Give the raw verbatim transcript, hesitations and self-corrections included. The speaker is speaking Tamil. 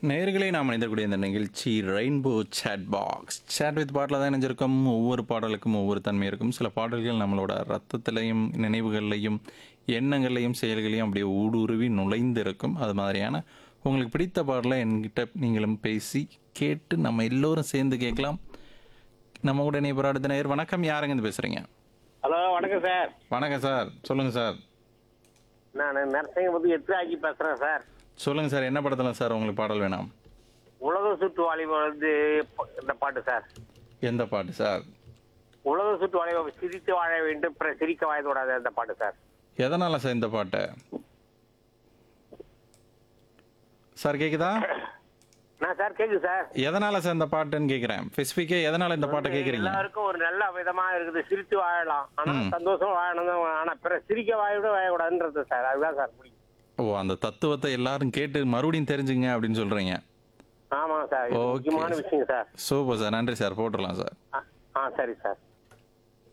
நேயர்களே நாம் இணைந்தக்கூடிய இந்த நிகழ்ச்சி rainbow chat box. Chat with பாட்டில் தான் இணைஞ்சிருக்கும். ஒவ்வொரு பாடலுக்கும் ஒவ்வொரு தன்மை இருக்கும். சில பாடல்கள் நம்மளோட ரத்தத்திலையும் நினைவுகள்லையும் எண்ணங்கள்லையும் செயல்களையும் அப்படியே ஊடுருவி நுழைந்து இருக்கும். அது மாதிரியான உங்களுக்கு பிடித்த பாடலை என்கிட்ட நீங்களும் பேசி கேட்டு நம்ம எல்லோரும் சேர்ந்து கேட்கலாம். நம்ம கூட இணைய அடுத்த நேயர். வணக்கம், யாருங்க பேசுறீங்க? ஹலோ, வணக்கம் சார். வணக்கம் சார், சொல்லுங்க சார். நான் நரசிங்கபுரத்து எத்ராஜி பேசுறேன் சார். சொல்லுங்க சார், என்ன படத்துல சார் உங்களுக்கு பாடல் வேணாம்? உலக சுற்று வாலிபர் வந்து இந்த பாட்டு சார். எந்த பாட்டு சார்? உலக சுற்று வாலிபர் சிரித்து வாழ வேண்டும், பிற சிரிக்க வாய்க்கூடாது அந்த பாட்டு சார். எதனால சார் இந்த பாட்டை சார் கேக்குதா? நான் சார் கேக்குது சார். எதனால சார் இந்த பாட்டுன்னு கேக்குறேன். ஸ்பெசிஃபிக்கா எதனால இந்த பாட்டை கேக்குறீங்க? எல்லாருக்கும் ஒரு நல்ல விதமா இருக்குது, சிரித்து வாழலாம், ஆனா சந்தோஷம் வாழணும், ஆனா பிற சிரிக்க வாயோட வாழக்கூடாதுன்றது சார். அதுதான் சார் பிடிக்கும். ஓ, அந்த தத்துவத்தை எல்லாரும் கேட்டு மறுபடியும் தெரிஞ்சுங்க அப்படின்னு சொல்றீங்க. ஆமா சார், இது ஓகே முக்கியமான விஷயம் சார். சூப்பர் சார், நன்றி சார், போட்டுடலாம் சார். ஆ, ஆ சரி சார்.